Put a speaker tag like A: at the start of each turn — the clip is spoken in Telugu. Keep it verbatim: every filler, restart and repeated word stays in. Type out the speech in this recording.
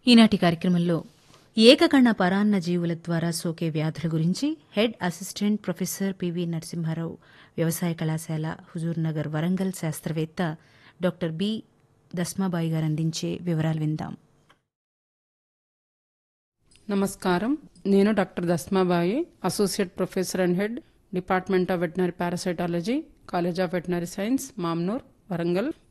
A: ఈనాటి కార్యక్రమంలో ఏకకణ పరాన్న జీవుల ద్వారా సోకే వ్యాధుల గురించి head assistant professor PV Narasimha Rao వ్యవసాయ కళాశాల హుజూర్నగర్ వరంగల్ శాస్త్రవేత్త డాక్టర్ బి దస్మాబాయి గారు అందించే వివరాలు విందాం.
B: నమస్కారం. నేను doctor Dasmabai, associate professor and head, department of veterinary parasitology, college of veterinary science, Mamnoor, Warangal.